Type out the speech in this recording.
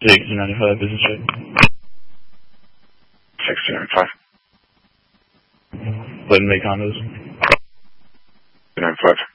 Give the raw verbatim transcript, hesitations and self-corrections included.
Jake two ninety-five, business check. six two nine five. Button Bay condos. two nine five.